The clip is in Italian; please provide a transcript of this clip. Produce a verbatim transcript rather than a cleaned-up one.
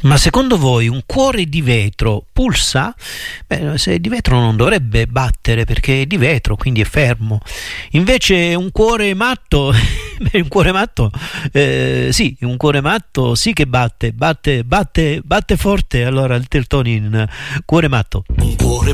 Ma secondo voi un cuore di vetro pulsa? Beh, se è di vetro non dovrebbe battere perché è di vetro, quindi è fermo. Invece un cuore matto, beh, un cuore matto, eh, sì, un cuore matto sì che batte, batte, batte, batte forte. Allora il Teltonin, cuore matto. Un cuore